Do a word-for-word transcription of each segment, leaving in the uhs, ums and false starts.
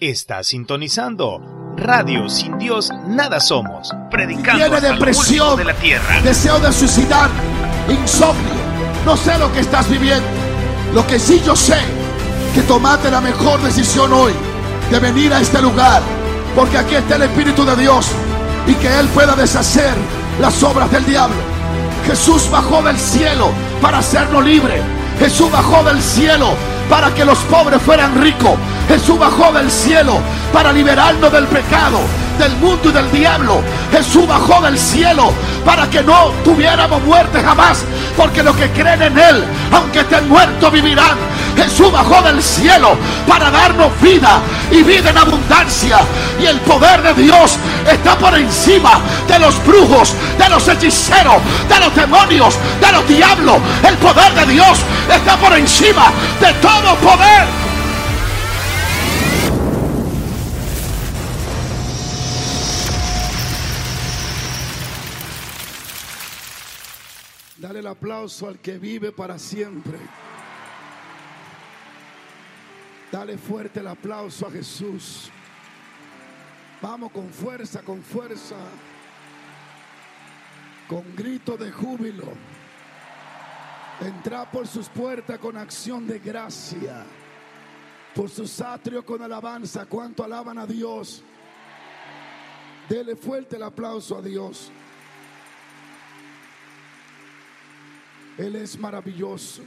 Está sintonizando Radio Sin Dios Nada Somos, predicando Tiene hasta depresión, lo último de la tierra. Deseo de suicidar, insomnio. No sé lo que estás viviendo. Lo que sí yo sé, que tomaste la mejor decisión hoy de venir a este lugar, porque aquí está el Espíritu de Dios y que Él pueda deshacer las obras del diablo. Jesús bajó del cielo para hacernos libres. Jesús bajó del cielo para que los pobres fueran ricos. Jesús bajó del cielo para liberarnos del pecado, del mundo y del diablo. Jesús bajó del cielo para que no tuviéramos muerte jamás, porque los que creen en Él, aunque estén muertos, vivirán. Jesús bajó del cielo para darnos vida y vida en abundancia. Y el poder de Dios está por encima de los brujos, de los hechiceros, de los demonios, de los diablos. El poder de Dios está por encima de todo poder. Dale el aplauso al que vive para siempre. Dale fuerte el aplauso a Jesús. Vamos con fuerza, con fuerza. Con grito de júbilo. Entra por sus puertas con acción de gracia. Por sus atrios con alabanza. ¿Cuánto alaban a Dios? Dele fuerte el aplauso a Dios. Él es maravilloso.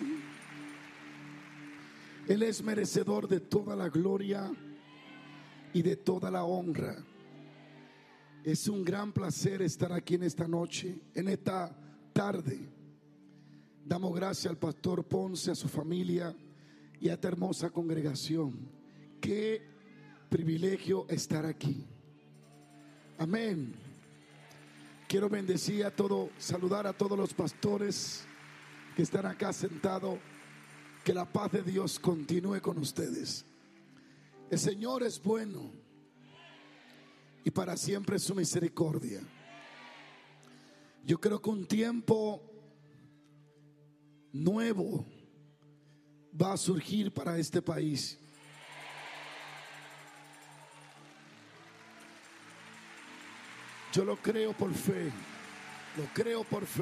Él es merecedor de toda la gloria y de toda la honra. Es un gran placer estar aquí en esta noche, en esta tarde. Damos gracias al pastor Ponce, a su familia y a esta hermosa congregación. Qué privilegio estar aquí. Amén. Quiero bendecir a todos, saludar a todos los pastores que están acá sentados. Que la paz de Dios continúe con ustedes. El Señor es bueno y para siempre es su misericordia. Yo creo que un tiempo nuevo va a surgir para este país. Yo lo creo por fe, lo creo por fe.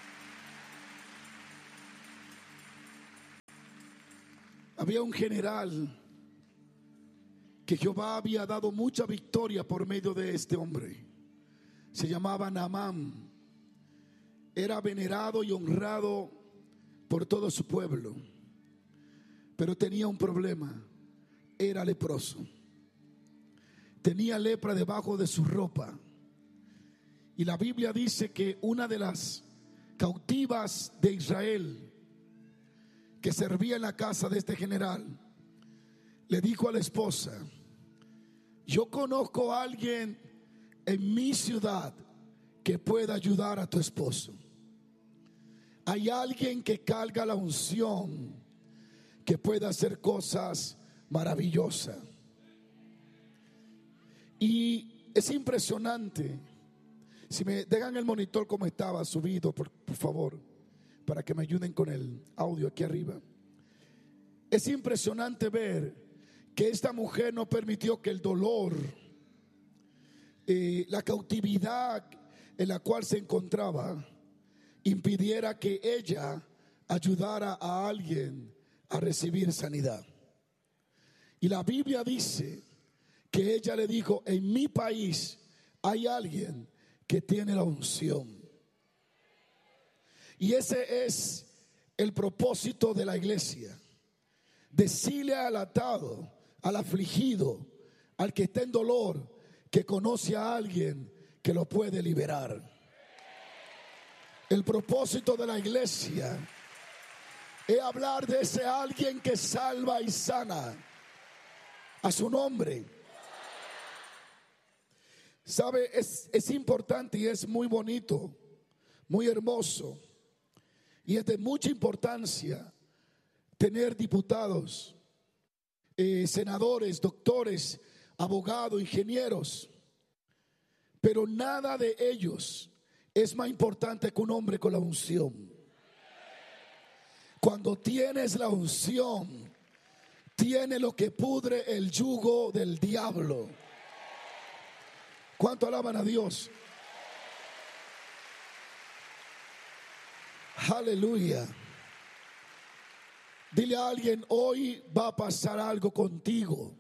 Había un general que Jehová había dado mucha victoria por medio de este hombre. Se llamaba Naamán. Era venerado y honrado por todo su pueblo. Pero tenía un problema. Era leproso. Tenía lepra debajo de su ropa. Y la Biblia dice que una de las cautivas de Israel, que servía en la casa de este general, le dijo a la esposa: yo conozco a alguien en mi ciudad que pueda ayudar a tu esposo. Hay alguien que carga la unción, que pueda hacer cosas maravillosas. Y es impresionante. Si me dejan el monitor como estaba subido, por, por favor, para que me ayuden con el audio aquí arriba. Es impresionante ver que esta mujer no permitió que el dolor, eh, la cautividad en la cual se encontraba, impidiera que ella ayudara a alguien a recibir sanidad. Y la Biblia dice que ella le dijo: en mi país hay alguien que tiene la unción. Y ese es el propósito de la iglesia. Decirle al atado, al afligido, al que está en dolor, que conoce a alguien que lo puede liberar. El propósito de la iglesia es hablar de ese alguien que salva y sana. A su nombre. Sabe, es, es importante y es muy bonito, muy hermoso. Y es de mucha importancia tener diputados, eh, senadores, doctores, abogados, ingenieros. Pero nada de ellos es más importante que un hombre con la unción. Cuando tienes la unción, tiene lo que pudre el yugo del diablo. ¿Cuánto alaban a Dios? Aleluya. Dile a alguien: hoy va a pasar algo contigo.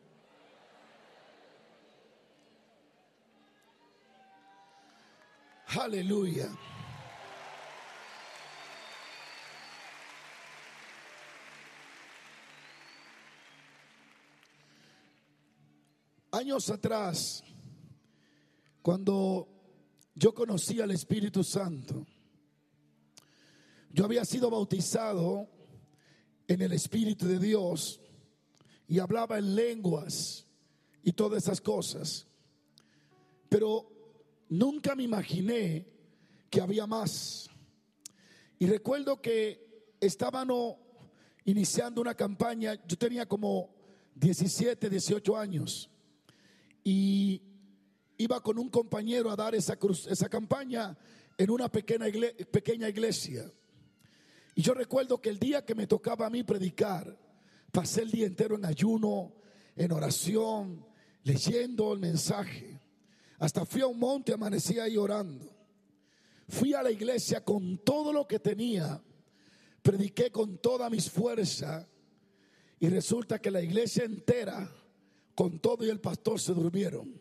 Aleluya. Años atrás, cuando yo conocí al Espíritu Santo, yo había sido bautizado en el Espíritu de Dios y hablaba en lenguas y todas esas cosas, pero nunca me imaginé que había más. Y recuerdo que estaban iniciando una campaña. Yo tenía como diecisiete, dieciocho años y iba con un compañero a dar esa, cruz, esa campaña en una pequeña iglesia, pequeña iglesia. Y yo recuerdo que el día que me tocaba a mí predicar, pasé el día entero en ayuno, en oración, leyendo el mensaje. Hasta fui a un monte, amanecí ahí orando. Fui a la iglesia con todo lo que tenía, prediqué con toda mis fuerzas y resulta que la iglesia entera, con todo y el pastor, se durmieron.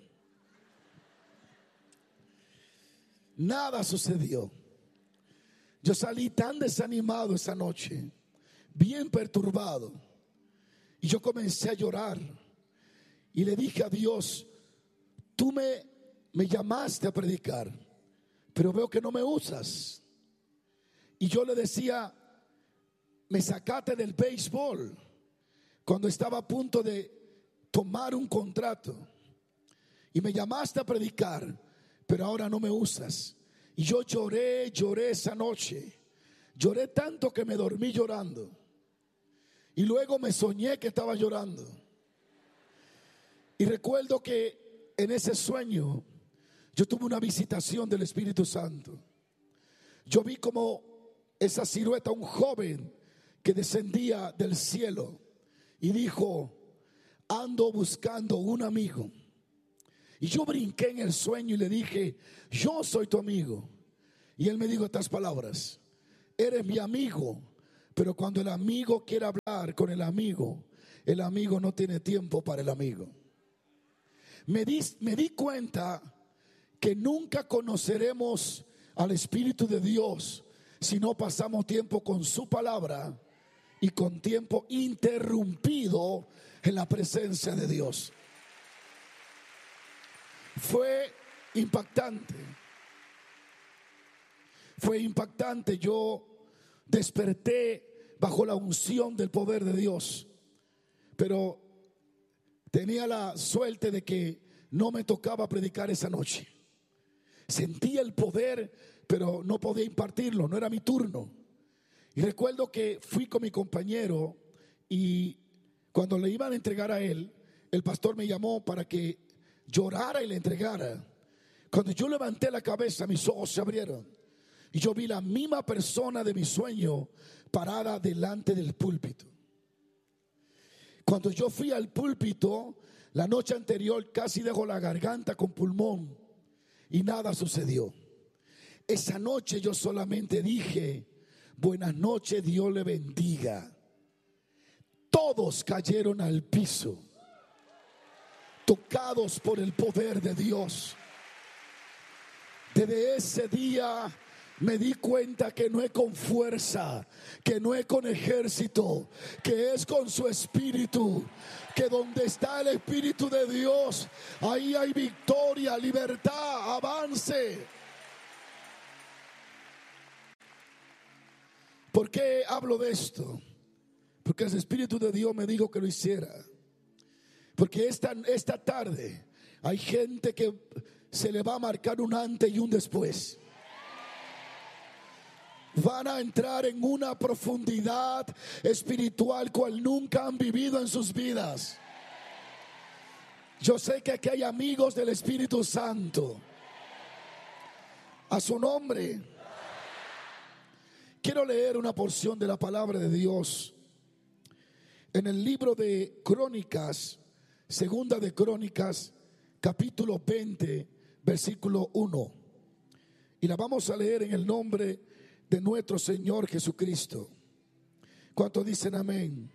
Nada sucedió. Yo salí tan desanimado esa noche, bien perturbado, y yo comencé a llorar y le dije a Dios: tú me, me llamaste a predicar, pero veo que no me usas. Y yo le decía: me sacaste del béisbol cuando estaba a punto de tomar un contrato y me llamaste a predicar, pero ahora no me usas. Y yo lloré, lloré esa noche. Lloré tanto que me dormí llorando. Y luego me soñé que estaba llorando. Y recuerdo que en ese sueño yo tuve una visitación del Espíritu Santo. Yo vi como esa silueta, un joven que descendía del cielo y dijo: ando buscando un amigo. Y yo brinqué en el sueño y le dije: yo soy tu amigo. Y él me dijo estas palabras: eres mi amigo, pero cuando el amigo quiere hablar con el amigo, el amigo no tiene tiempo para el amigo. Me di, me di cuenta que nunca conoceremos al Espíritu de Dios si no pasamos tiempo con su palabra y con tiempo interrumpido en la presencia de Dios. Fue impactante. Fue impactante. Yo desperté bajo la unción del poder de Dios, pero tenía la suerte de que no me tocaba predicar esa noche. Sentía el poder, pero no podía impartirlo, no era mi turno. Y recuerdo que fui con mi compañero y cuando le iban a entregar a él, el pastor me llamó para que llorara y le entregara. Cuando yo levanté la cabeza, mis ojos se abrieron y yo vi la misma persona de mi sueño parada delante del púlpito. Cuando yo fui al púlpito, la noche anterior casi dejó la garganta con pulmón y nada sucedió. Esa noche yo solamente dije: buenas noches, Dios le bendiga. Todos cayeron al piso, tocados por el poder de Dios. Desde ese día me di cuenta que no es con fuerza, que no es con ejército, que es con su espíritu. Que donde está el Espíritu de Dios, ahí hay victoria, libertad, avance. ¿Por qué hablo de esto? Porque el Espíritu de Dios me dijo que lo hiciera. Porque esta, esta tarde hay gente que se le va a marcar un antes y un después. Van a entrar en una profundidad espiritual cual nunca han vivido en sus vidas. Yo sé que aquí hay amigos del Espíritu Santo. A su nombre. Quiero leer una porción de la palabra de Dios en el libro de Crónicas, segunda de Crónicas, capítulo veinte, versículo uno. Y la vamos a leer en el nombre de nuestro Señor Jesucristo. ¿Cuántos dicen amén?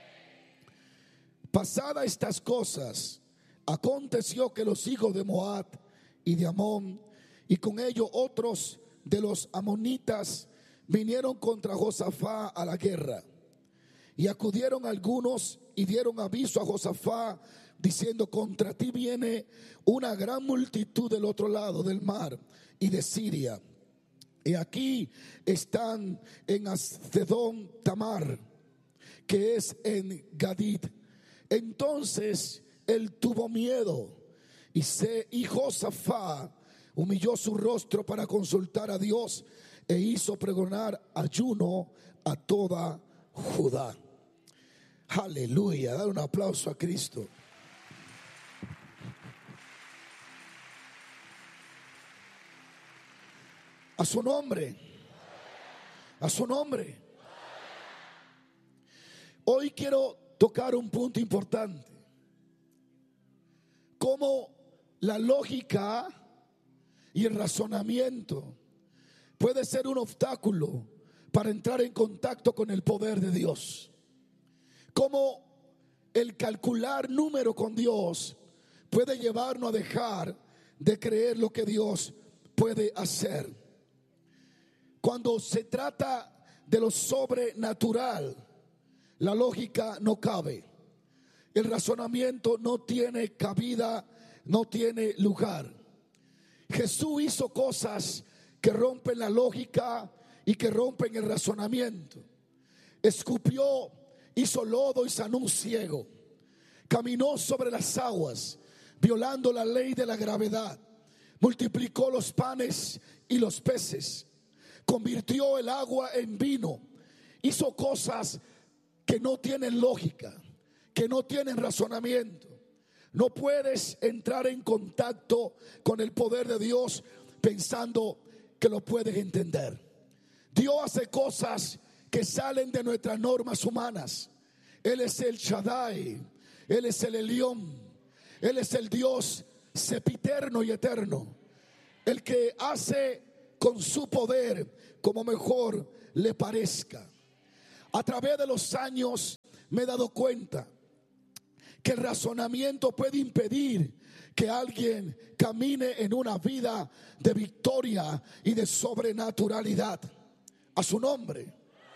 Pasadas estas cosas, aconteció que los hijos de Moab y de Amón, y con ellos otros de los amonitas, vinieron contra Josafá a la guerra. Y acudieron algunos y dieron aviso a Josafá, diciendo: contra ti viene una gran multitud del otro lado del mar y de Siria. Y aquí están en Ascedón Tamar, que es en Gadid. Entonces él tuvo miedo, y, se, y Josafá humilló su rostro para consultar a Dios, e hizo pregonar ayuno a toda Judá. Aleluya, dar un aplauso a Cristo. A su nombre, a su nombre. Hoy quiero tocar un punto importante: cómo la lógica y el razonamiento puede ser un obstáculo para entrar en contacto con el poder de Dios. Cómo el calcular número con Dios puede llevarnos a dejar de creer lo que Dios puede hacer. Cuando se trata de lo sobrenatural, la lógica no cabe. El razonamiento no tiene cabida, no tiene lugar. Jesús hizo cosas que rompen la lógica y que rompen el razonamiento. Escupió, hizo lodo y sanó un ciego. Caminó sobre las aguas, violando la ley de la gravedad. Multiplicó los panes y los peces. Convirtió el agua en vino. Hizo cosas que no tienen lógica, que no tienen razonamiento. No puedes entrar en contacto con el poder de Dios pensando que lo puedes entender. Dios hace cosas que salen de nuestras normas humanas. Él es el Shaddai, Él es el Elión, Él es el Dios sempiterno y eterno, el que hace con su poder como mejor le parezca. A través de los años me he dado cuenta que el razonamiento puede impedir que alguien camine en una vida de victoria y de sobrenaturalidad. A su nombre.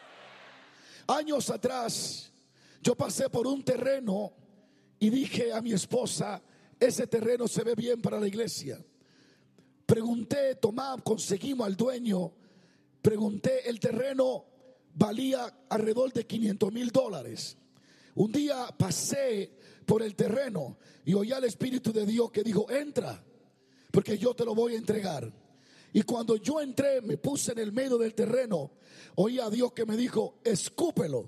Años atrás yo pasé por un terreno y dije a mi esposa: ese terreno se ve bien para la iglesia. Pregunté, tomamos, conseguimos al dueño. Pregunté, el terreno valía alrededor de quinientos mil dólares. Un día pasé por el terreno y oí al Espíritu de Dios que dijo: entra, porque yo te lo voy a entregar. Y cuando yo entré, me puse en el medio del terreno, oí a Dios que me dijo: escúpelo.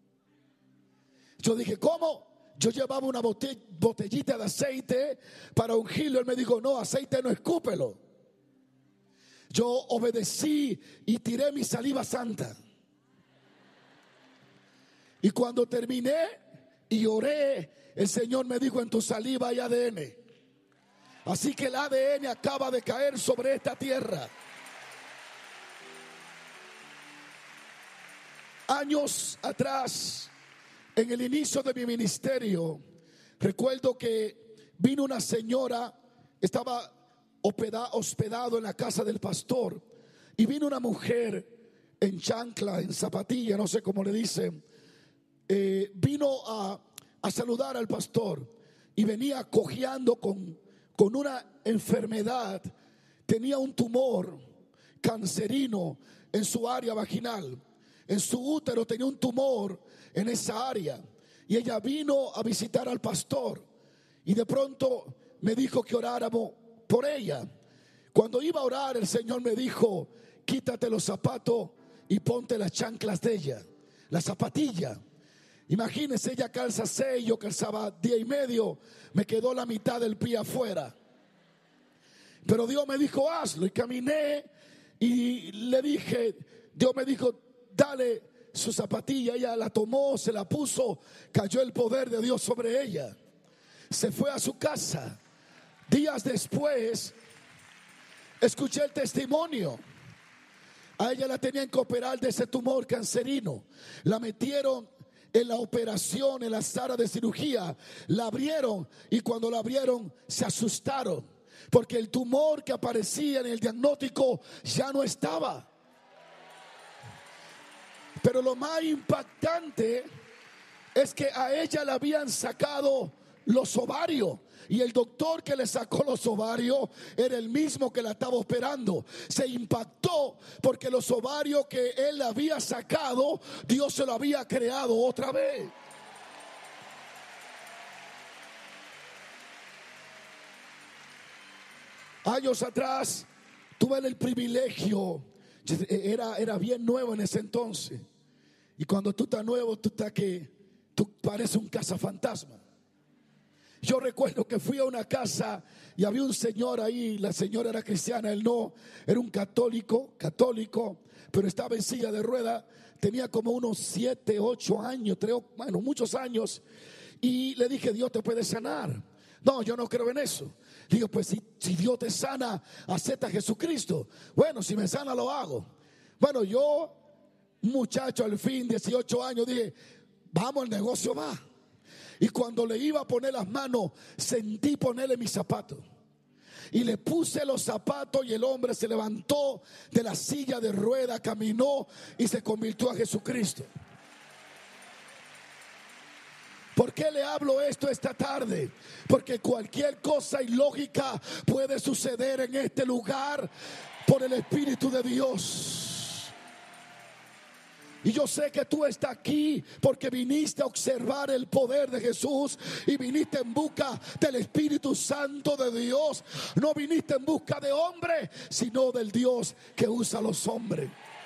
Yo dije: ¿cómo? Yo llevaba una botellita de aceite para ungirlo. Él me dijo: no, aceite no, escúpelo. Yo obedecí y tiré mi saliva santa. Y cuando terminé y oré, el Señor me dijo: en tu saliva hay A D N. Así que el A D N acaba de caer sobre esta tierra. Años atrás, en el inicio de mi ministerio, recuerdo que vino una señora, estaba hospedado en la casa del pastor, y vino una mujer en chancla, en zapatilla, no sé cómo le dicen. Eh, vino a, a saludar al pastor y venía cojeando con, con una enfermedad. Tenía un tumor cancerino en su área vaginal. En su útero tenía un tumor en esa área. Y ella vino a visitar al pastor y de pronto me dijo que oráramos por ella. Cuando iba a orar, el Señor me dijo: quítate los zapatos y ponte las chanclas de ella, la zapatilla. Imagínense, ella calza seis, yo calzaba diez y medio, me quedó la mitad del pie afuera. Pero Dios me dijo: hazlo. Y caminé y le dije, Dios me dijo: dale su zapatilla, ella la tomó, se la puso, cayó el poder de Dios sobre ella. Se fue a su casa. Días después, escuché el testimonio. A ella la tenían que operar de ese tumor cancerino. La metieron en la operación, en la sala de cirugía. La abrieron y cuando la abrieron se asustaron, porque el tumor que aparecía en el diagnóstico ya no estaba. Pero lo más impactante es que a ella le habían sacado los ovarios. Y el doctor que le sacó los ovarios era el mismo que la estaba operando. Se impactó porque los ovarios que él le había sacado, Dios se lo había creado otra vez. Años atrás tuve el privilegio, era, era bien nuevo en ese entonces. Y cuando tú estás nuevo, tú estás que tú pareces un cazafantasma. Yo recuerdo que fui a una casa y había un señor ahí. La señora era cristiana, él no, era un católico, católico, pero estaba en silla de rueda. Tenía como unos siete, ocho años, creo, bueno, muchos años. Y le dije, Dios te puede sanar. No, yo no creo en eso. Digo, pues si, si Dios te sana, acepta a Jesucristo. Bueno, si me sana lo hago. Bueno, yo, muchacho al fin, dieciocho años, dije, vamos, el negocio va. Y cuando le iba a poner las manos, sentí ponerle mis zapatos. Y le puse los zapatos y el hombre se levantó de la silla de rueda, caminó y se convirtió a Jesucristo. ¿Por qué le hablo esto esta tarde? Porque cualquier cosa ilógica puede suceder en este lugar por el Espíritu de Dios. Y yo sé que tú estás aquí porque viniste a observar el poder de Jesús y viniste en busca del Espíritu Santo de Dios. No viniste en busca de hombre, sino del Dios que usa a los hombres.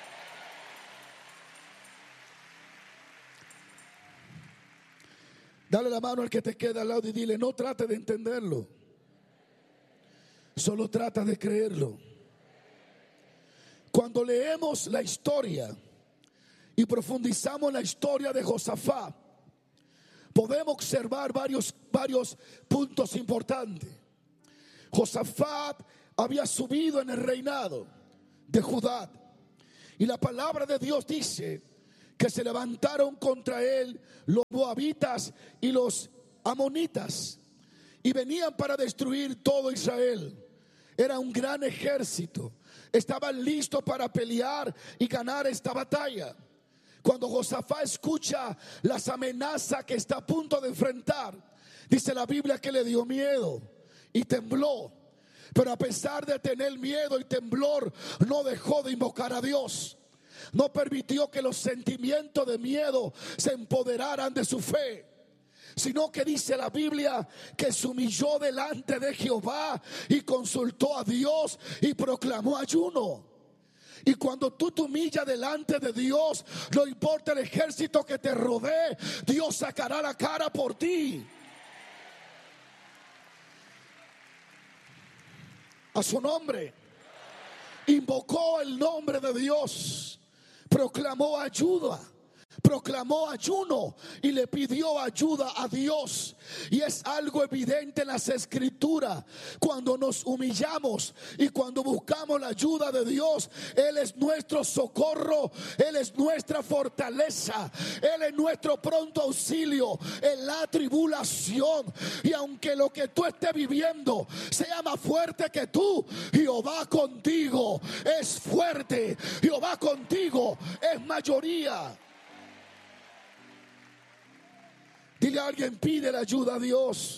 Dale la mano al que te queda al lado y dile, no trate de entenderlo, solo trata de creerlo. Cuando leemos la historia y profundizamos en la historia de Josafat, podemos observar varios, varios puntos importantes. Josafat había subido en el reinado de Judá y la palabra de Dios dice que se levantaron contra él los moabitas y los amonitas y venían para destruir todo Israel. Era un gran ejército, estaban listos para pelear y ganar esta batalla. Cuando Josafat escucha las amenazas que está a punto de enfrentar, dice la Biblia que le dio miedo y tembló. Pero a pesar de tener miedo y temblor, no dejó de invocar a Dios. No permitió que los sentimientos de miedo se empoderaran de su fe, sino que dice la Biblia que se humilló delante de Jehová y consultó a Dios y proclamó ayuno. Y cuando tú te humillas delante de Dios, no importa el ejército que te rodee, Dios sacará la cara por ti. A su nombre. Invocó el nombre de Dios. Proclamó ayuda. Proclamó ayuno y le pidió ayuda a Dios. Y es algo evidente en las escrituras. Cuando nos humillamos y cuando buscamos la ayuda de Dios, Él es nuestro socorro, Él es nuestra fortaleza, Él es nuestro pronto auxilio en la tribulación. Y aunque lo que tú estés viviendo sea más fuerte que tú, Jehová contigo es fuerte, Jehová contigo es mayoría. Dile a alguien, pide la ayuda a Dios.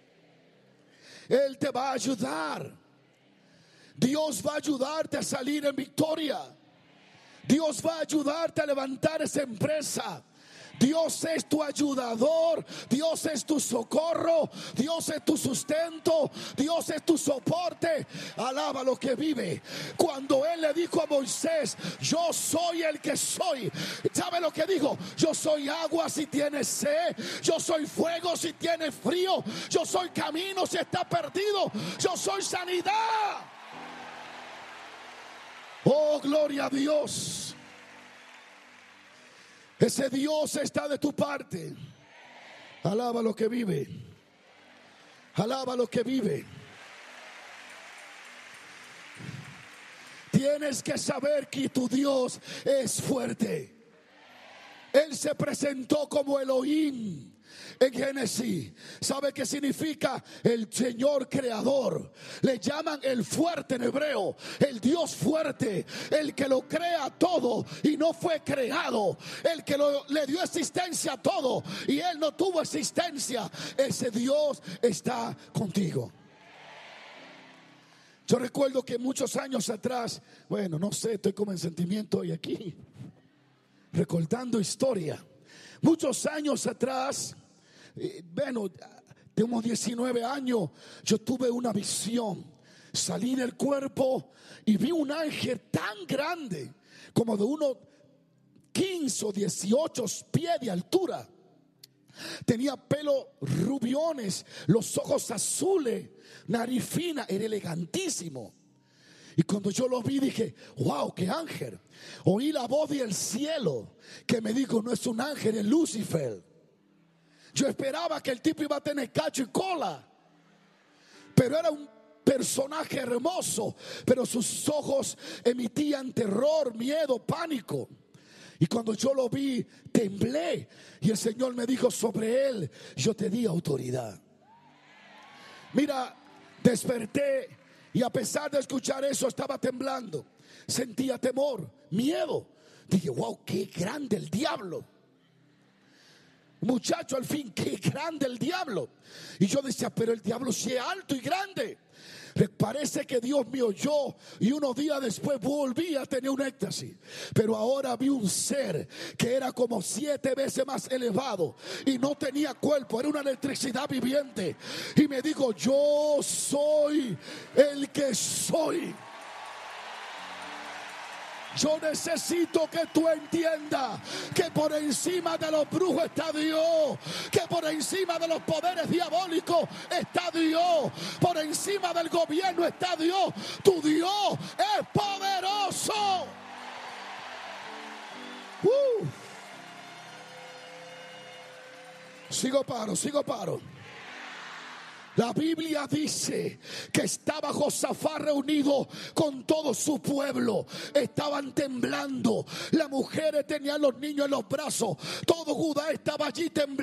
Él te va a ayudar. Dios va a ayudarte a salir en victoria. Dios va a ayudarte a levantar esa empresa. Dios es tu ayudador, Dios es tu socorro, Dios es tu sustento, Dios es tu soporte. Alaba lo que vive. Cuando Él le dijo a Moisés, yo soy el que soy, ¿sabe lo que dijo? Yo soy agua si tienes sed, yo soy fuego si tienes frío, yo soy camino si estás perdido, yo soy sanidad. Oh, gloria a Dios. Ese Dios está de tu parte. Alaba lo que vive. Alaba lo que vive. Tienes que saber que tu Dios es fuerte. Él se presentó como Elohim en Génesis. ¿Sabe qué significa? El Señor creador. Le llaman el fuerte en hebreo, el Dios fuerte, el que lo crea todo y no fue creado, el que lo, le dio existencia a todo y él no tuvo existencia. Ese Dios está contigo. Yo recuerdo que muchos años atrás, bueno, no sé, estoy como en sentimiento hoy aquí, recordando historia. Muchos años atrás, eh, bueno, tengo diecinueve años, yo tuve una visión. Salí del cuerpo y vi un ángel tan grande, como de unos quince o dieciocho pies de altura. Tenía pelo rubiones, los ojos azules, nariz fina, era elegantísimo. Y cuando yo lo vi dije, wow, qué ángel. Oí la voz del cielo que me dijo, no es un ángel, es Lucifer. Yo esperaba que el tipo iba a tener cacho y cola, pero era un personaje hermoso, pero sus ojos emitían terror, miedo, pánico. Y cuando yo lo vi, temblé. Y el Señor me dijo, sobre él yo te di autoridad. Mira, desperté y a pesar de escuchar eso estaba temblando. Sentía temor, miedo. Dije, wow, qué grande el diablo. Muchacho, al fin, qué grande el diablo. Y yo decía, pero el diablo sí es alto y grande. Parece que Dios me oyó y unos días después volví a tener un éxtasis. Pero ahora vi un ser que era como siete veces más elevado y no tenía cuerpo, era una electricidad viviente. Y me dijo, yo soy el que soy. Yo necesito que tú entiendas que por encima de los brujos está Dios, que por encima de los poderes diabólicos está Dios, por encima del gobierno está Dios. Tu Dios es poderoso. Uh. Sigo paro, sigo paro. La Biblia dice que estaba Josafat reunido con todo su pueblo. Estaban temblando. Las mujeres tenían los niños en los brazos. Todo Judá estaba allí temblando.